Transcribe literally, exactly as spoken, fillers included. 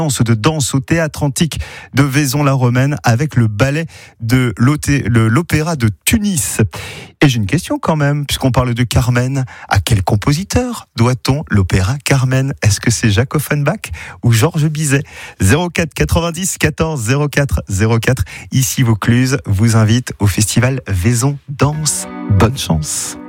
de danse au théâtre antique de Vaison-la-Romaine avec le ballet de l'opéra de Tunis. Et j'ai une question quand même, puisqu'on parle de Carmen. À quel compositeur doit-on l'opéra Carmen? Est-ce que c'est Jacques Offenbach ou Georges Bizet? zéro quatre quatre-vingt-dix quatorze zéro quatre zéro quatre. Ici Vaucluse vous invite au festival Vaison Danse. Bonne chance.